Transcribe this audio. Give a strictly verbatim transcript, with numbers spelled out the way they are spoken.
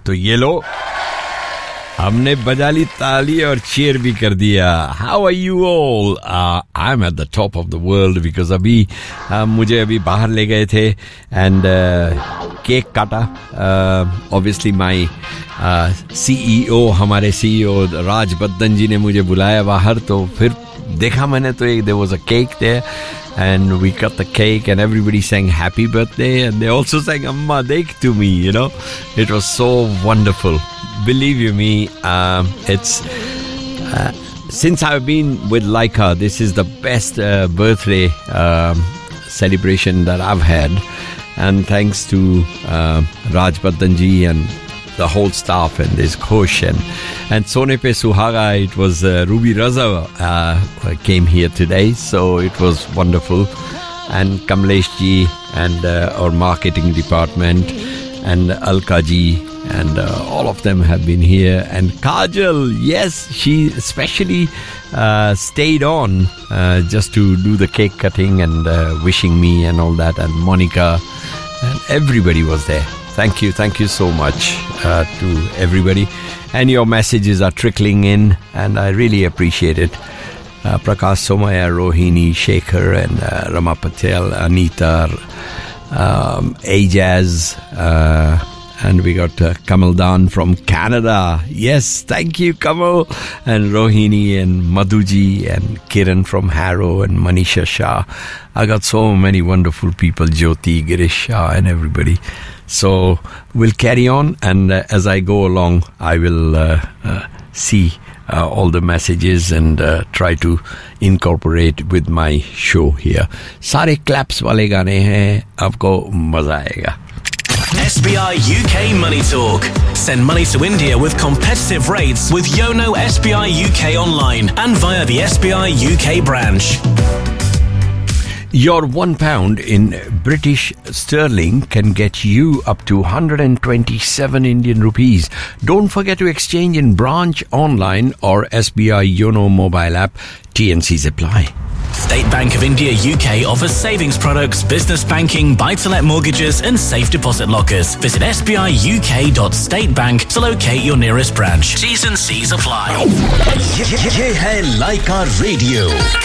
तो ये लो, हमने बजा ली ताली और cheer भी कर दिया. How are you all? Uh, I'm at the top of the world because अभी uh, मुझे अभी बाहर ले गए थे and uh, केक काटा. Uh, obviously my uh, C E O, हमारे C E O राज बद्दन जी ने मुझे बुलाया बाहर, तो फिर देखा मैंने तो एक there was a cake there. And we cut the cake and everybody sang happy birthday and they also sang Amma Dekh to me, you know. It was so wonderful. Believe you me, um, it's uh, since I've been with Laika, this is the best uh, birthday um, celebration that I've had. And thanks to uh, Raj Baddanji and the whole staff and this Khosh and, and Sone Pe Suhaga, it was uh, Ruby Raza uh, came here today, so it was wonderful. And Kamlesh ji and uh, our marketing department and Alka ji and uh, all of them have been here. And Kajal, yes, she especially uh, stayed on uh, just to do the cake cutting and uh, wishing me and all that. And Monica and everybody was there. Thank you, thank you so much uh, to everybody. And your messages are trickling in, and I really appreciate it. Uh, Prakash Somaya, Rohini, Shekhar, and uh, Rama Patel, Anita, um, Ajaz, uh, and we got uh, Kamal Dan from Canada. Yes, thank you, Kamal. And Rohini and Madhuji and Kiran from Harrow and Manisha Shah. I got so many wonderful people, Jyoti, Girish Shah, and everybody. So we'll carry on, and uh, as I go along, I will uh, uh, see uh, all the messages and uh, try to incorporate with my show here. Sare claps wale gaane hain, aapko maza aayega. S B I U K Money Talk. Send money to India with competitive rates with Yono S B I U K online and via the S B I U K branch. Your one pound in British sterling can get you up to one hundred twenty-seven Indian rupees. Don't forget to exchange in branch, online or S B I Yono mobile app. T N Cs apply. State Bank of India U K offers savings products, business banking, buy-to-let mortgages and safe deposit lockers. Visit s b i u k dot state bank to locate your nearest branch. T's and C's apply. ये है लाइका radio.